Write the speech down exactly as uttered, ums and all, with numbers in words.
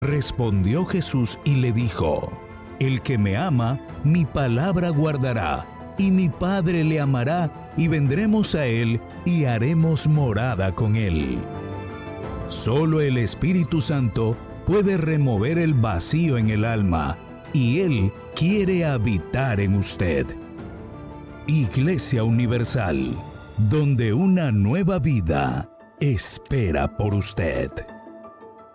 Respondió Jesús y le dijo: El que me ama, mi palabra guardará, y mi Padre le amará, y vendremos a él, y haremos morada con él. Solo el Espíritu Santo puede remover el vacío en el alma, y él quiere habitar en usted. Iglesia Universal, donde una nueva vida espera por usted.